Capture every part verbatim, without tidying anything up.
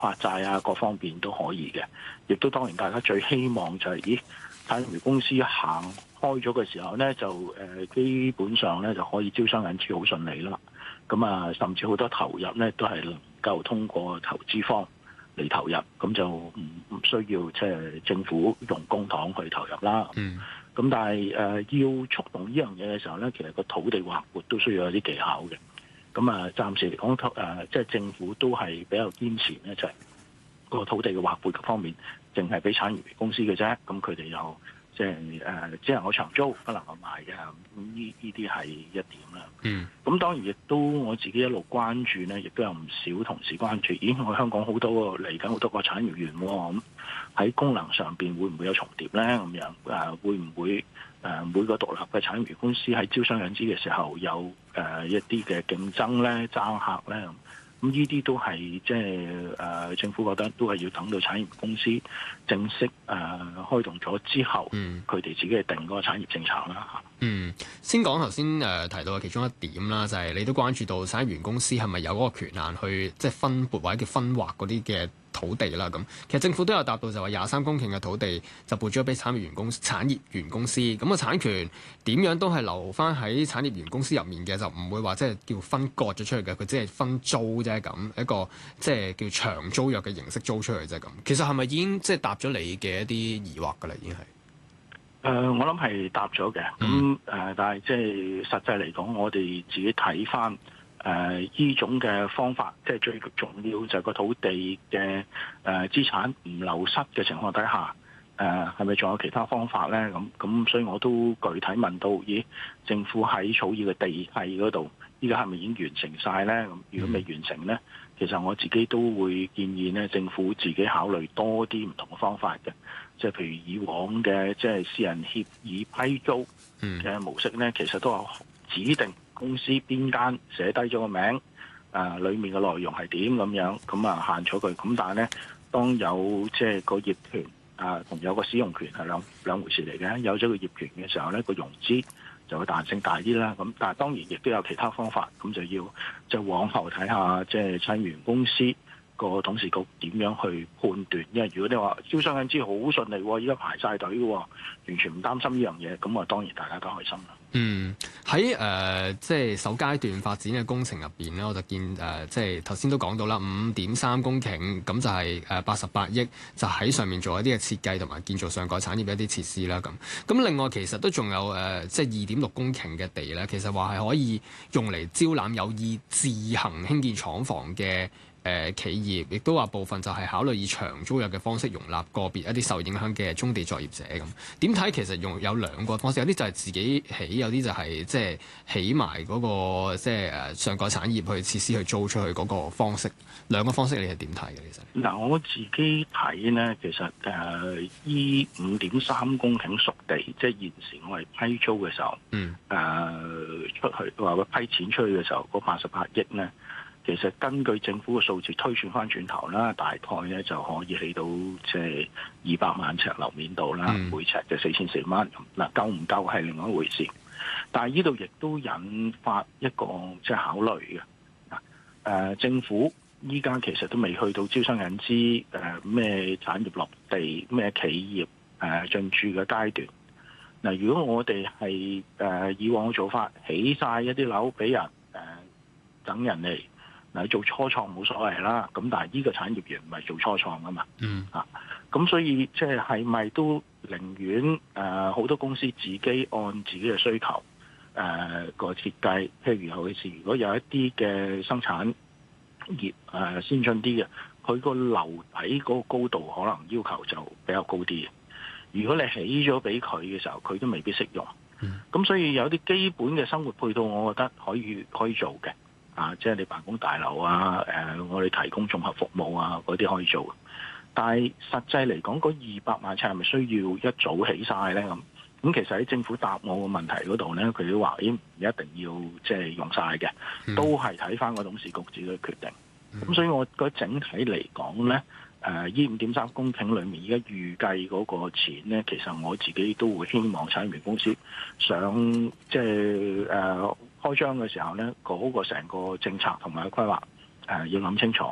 發債啊，各方面都可以嘅。亦都當然大家最希望就係、是，咦，產業公司行開咗嘅時候咧，就誒、呃、基本上咧就可以招商引資好順利啦。咁啊，甚至好多投入咧都係能夠通過投資方嚟投入，咁就唔唔需要即係政府用公帑去投入啦。 嗯。 咁但係誒、呃、要觸動呢樣嘢嘅時候咧，其實個土地劃撥都需要有啲技巧嘅。咁啊，暫時嚟講，誒、呃、即係政府都係比較堅持咧，就係、是、個土地嘅劃撥方面，淨係俾產業公司嘅啫。咁佢哋又即係誒只能夠長租，不能夠賣嘅。咁呢呢啲係一點啦。 嗯。 咁當然亦都我自己一路關注咧，亦都有唔少同事關注。咦，我香港好多嚟緊好多個產業園喎，咁喺功能上邊會唔會有重疊咧？咁樣誒會唔會誒每個獨立嘅產業園公司喺招商引資嘅時候有誒一啲嘅競爭咧、爭客咧？咁呢啲都係即係誒政府覺得都係要等到產業公司正式誒、呃、開動咗之後，佢哋、嗯、自己係定嗰個產業政策啦嚇。 嗯，先講頭先誒提到嘅其中一點啦，就係、是、你都關注到產業園公司係咪有嗰個權限去即係分撥或者叫分劃嗰啲嘅土地啦。咁其實政府都有答到，就話廿三公頃嘅土地就撥咗俾產業園公產業園公司，咁個產權點樣都係留翻喺產業園公司入面嘅，就唔會話即係叫分割咗出去嘅，佢只係分租啫，咁一個即係叫長租約嘅形式租出去啫咁。其實係咪已經即係答咗你嘅一啲疑惑㗎啦？已經係。 誒、呃，我諗係答咗嘅，咁誒、呃，但係即係實際嚟講，我哋自己睇翻誒呢種嘅方法，即係最重要就係個土地嘅誒資產唔流失嘅情況底下，誒係咪仲有其他方法咧？咁咁，所以我都具體問到，咦，政府喺草擬嘅地契嗰度，依家係咪已經完成晒咧？咁如果未完成咧，其實我自己都會建議咧，政府自己考慮多啲唔同嘅方法嘅。即係譬如以往嘅即係私人協議批租嘅模式咧，其實都有指定公司邊間寫低咗個名，誒、呃，裡面嘅內容係點咁樣，咁啊限咗佢。咁但係咧，當有即係個業權啊同、呃、有個使用權係兩兩回事嚟嘅。有咗個業權嘅時候咧，個融資就會彈性大啲啦。咁但係當然亦都有其他方法，咁就要即係往後睇下即係產業園公司個董事局點樣去判斷？因為如果你話招商引資好順利，依家排晒隊嘅，完全唔擔心呢樣嘢，咁啊當然大家都開心啦。嗯， 喺誒、呃、即係首階段發展嘅工程入邊咧，我就見誒、呃、即係頭先都講到啦，五點三公頃，咁就係誒八十八億，就喺上面做一啲嘅設計同埋建造上蓋產業嘅一啲設施啦。咁咁另外其實都仲有誒、呃、即係二點六公頃嘅地咧，其實話係可以用嚟招攬有意自行興建廠房嘅。誒、呃、企業亦都話部分就係考慮以長租約嘅方式容納個別一啲受影響嘅棕地作業者咁。點睇其實用有兩個方式，有啲就係自己起，有啲就係即係起埋嗰、那個即係誒上蓋產業去設施去租出去嗰個方式。兩個方式你係點睇嘅？其實嗱，我自己睇咧，其實誒依五點三公頃熟地，即係現時我係批租嘅時候，嗯誒、呃、出去話個批錢出去嘅時候，嗰八十八億咧。其實根據政府嘅數字推算翻轉頭啦，大概咧就可以起到即係二百萬尺樓面度啦，嗯、每尺就四千四蚊。嗱，夠唔夠係另外一回事。但係呢度亦都引發一個即係考慮嘅。嗱、呃，政府依家其實都未去到招商引資誒咩產業落地咩企業誒、呃、進駐嘅階段。嗱、呃，如果我哋係誒以往嘅做法，起晒一啲樓俾人誒、呃、等人嚟。嗱，做初創冇所謂啦，咁但係呢個產業園唔係做初創啊嘛，嗯啊，咁所以即係係咪都寧願誒好多公司自己按自己嘅需求誒、呃、個設計，譬如尤其是如果有一啲嘅生產業誒、呃、先進啲嘅，佢個樓底嗰個高度可能要求就比較高啲嘅。如果你起咗俾佢嘅時候，佢都未必適用。咁、嗯、所以有啲基本嘅生活配套，我覺得可以可以做嘅。啊，即係你辦公大樓啊，誒、呃，我哋提供綜合服務啊，嗰啲可以做。但係實際嚟講，嗰二百萬尺係咪需要一早起晒咧？咁咁其實喺政府答我個問題嗰度咧，佢都話已經唔一定要即係用晒嘅，都係睇翻個董事局自己決定。咁、嗯、所以我覺得整體嚟講咧，誒依五點三公頃裏面而家預計嗰個錢咧，其實我自己都會希望產業園公司想即係誒。呃開張嘅時候咧，嗰、那個成個政策同埋規劃誒、呃、要諗清楚，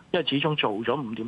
因為始終做咗五點